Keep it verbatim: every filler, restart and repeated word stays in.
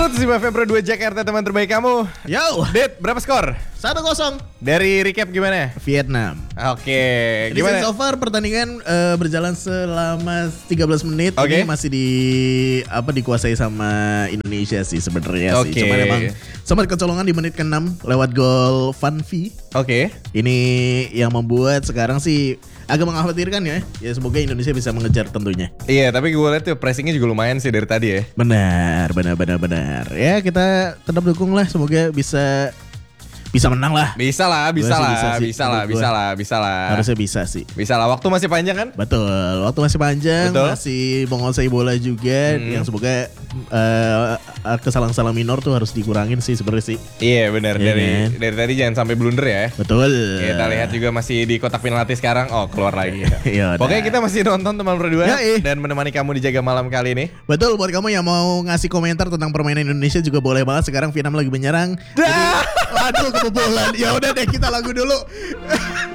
seratus lima Februari dua Jakarta, teman terbaik kamu. Yo, Dit, berapa skor? satu kosong Dari recap gimana? Vietnam. Oke, Jadi gimana? so far pertandingan eh, berjalan selama tiga belas menit. Oke. Ini masih di apa dikuasai sama Indonesia sih sebenarnya Oke. sih. Cuman emang sempat kecolongan di menit keenam lewat gol Van V. Oke. Ini yang membuat sekarang sih agak mengkhawatirkan ya. Ya semoga Indonesia bisa mengejar tentunya. Iya, tapi gue lihat tuh pressingnya juga lumayan sih dari tadi ya. Benar, benar, benar, benar. Ya kita tetap dukung lah. Semoga bisa bisa menang lah. Bisa lah, bisa Gua sih lah, bisa sih, bisa lah, menurut bisa gua. lah, bisa lah. Harusnya bisa sih. Bisa lah, waktu masih panjang kan? Betul, waktu masih panjang, Betul. masih menguasai bola juga. Hmm. Yang semoga eh, kesalahan-kesalahan minor tuh harus dikurangin sih sebenarnya sih. Iya benar, Iya dari kan? dari tadi jangan sampai blunder ya. Betul. Kita lihat juga masih di kotak penalti sekarang. Oh, keluar lagi. Iya, Pokoknya udah. kita masih nonton teman berdua Yoi. dan menemani kamu di Jaga Malam kali ini. Betul, buat kamu yang mau ngasih komentar tentang permainan Indonesia juga boleh banget. Sekarang Vietnam lagi menyerang. Jadi, waduh kebobolan. Ya udah deh kita lagu dulu.